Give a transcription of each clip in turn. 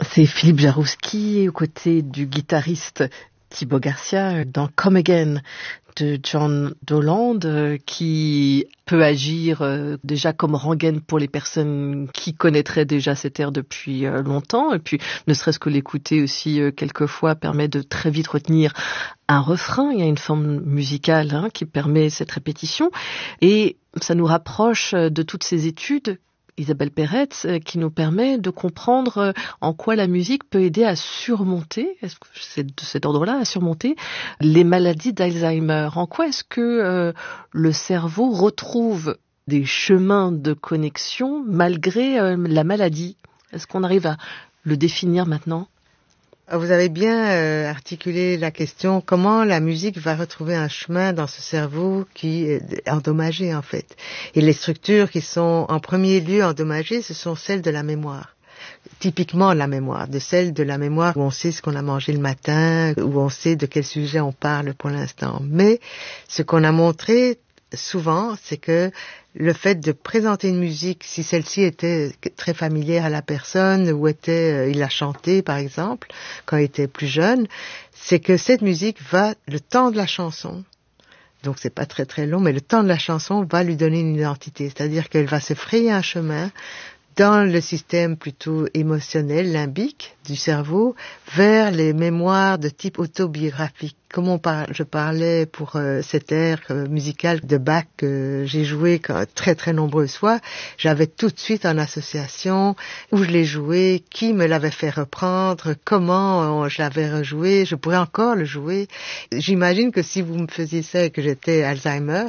C'est Philippe Jarouski aux côtés du guitariste Thibaut Garcia dans Come Again de John Dowland qui peut agir déjà comme rengaine pour les personnes qui connaîtraient déjà cet air depuis longtemps, et puis ne serait-ce que l'écouter aussi quelquefois permet de très vite retenir un refrain. Il y a une forme musicale qui permet cette répétition, et ça nous rapproche de toutes ces études Isabelle Peretz, qui nous permet de comprendre en quoi la musique peut aider à surmonter, est-ce que c'est de cet ordre-là, à surmonter les maladies d'Alzheimer. En quoi est-ce que le cerveau retrouve des chemins de connexion malgré la maladie? Est-ce qu'on arrive à le définir maintenant? Vous avez bien articulé la question, comment la musique va retrouver un chemin dans ce cerveau qui est endommagé en fait. Et les structures qui sont en premier lieu endommagées, ce sont celles de la mémoire. Typiquement la mémoire, de celle de la mémoire où on sait ce qu'on a mangé le matin, où on sait de quel sujet on parle pour l'instant. Mais ce qu'on a montré souvent, c'est que le fait de présenter une musique, si celle-ci était très familière à la personne, ou il la chantait par exemple, quand il était plus jeune, c'est que cette musique va, le temps de la chanson, donc c'est pas très très long, mais le temps de la chanson va lui donner une identité, c'est-à-dire qu'elle va se frayer un chemin dans le système plutôt émotionnel, limbique du cerveau, vers les mémoires de type autobiographique. Comme je parlais pour cet air musical de Bach que j'ai joué très très nombreuses fois, j'avais tout de suite en association où je l'ai joué, qui me l'avait fait reprendre, comment je l'avais rejoué, je pourrais encore le jouer. J'imagine que si vous me faisiez ça et que j'étais Alzheimer,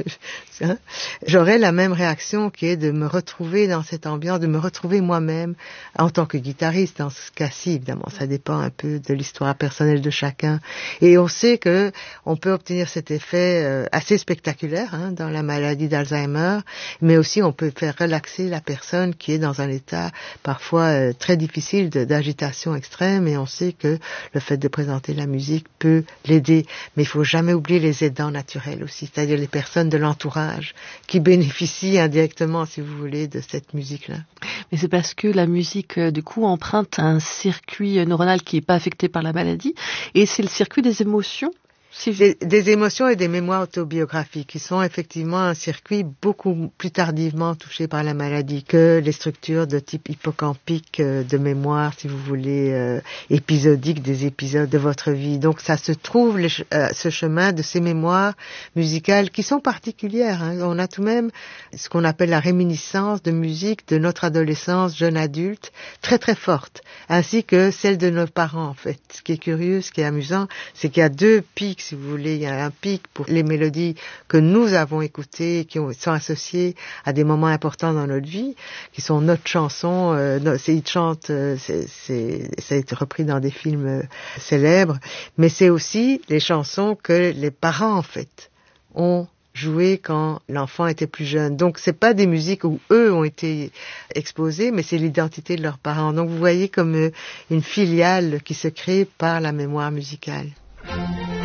j'aurais la même réaction qui est de me retrouver dans cette ambiance, de me retrouver moi-même en tant que guitariste. Dans ce cas-ci, évidemment, ça dépend un peu de l'histoire personnelle de chacun. Et on sait que on peut obtenir cet effet assez spectaculaire dans la maladie d'Alzheimer, mais aussi on peut faire relaxer la personne qui est dans un état parfois très difficile d'agitation extrême, et on sait que le fait de présenter la musique peut l'aider. Mais il faut jamais oublier les aidants naturels aussi, c'est-à-dire les personnes de l'entourage qui bénéficient indirectement, si vous voulez, de cette musique-là. Mais c'est parce que la musique, du coup, emprunte un circuit neuronal qui n'est pas affecté par la maladie, et c'est le circuit des émotions. Des émotions et des mémoires autobiographiques qui sont effectivement un circuit beaucoup plus tardivement touché par la maladie que les structures de type hippocampique de mémoire, si vous voulez, épisodique des épisodes de votre vie. Donc ça se trouve ce chemin de ces mémoires musicales qui sont particulières. On a tout de même ce qu'on appelle la réminiscence de musique de notre adolescence, jeune adulte, très très forte, ainsi que celle de nos parents en fait. Ce qui est curieux, ce qui est amusant, c'est qu'il y a deux pics, si vous voulez. Il y a un pic pour les mélodies que nous avons écoutées, qui sont associées à des moments importants dans notre vie, qui sont notre chanson, ils chantent, ça a été repris dans des films célèbres, mais c'est aussi les chansons que les parents, en fait, ont joué quand l'enfant était plus jeune. Donc c'est pas des musiques où eux ont été exposés, mais c'est l'identité de leurs parents. Donc vous voyez comme une filiale qui se crée par la mémoire musicale.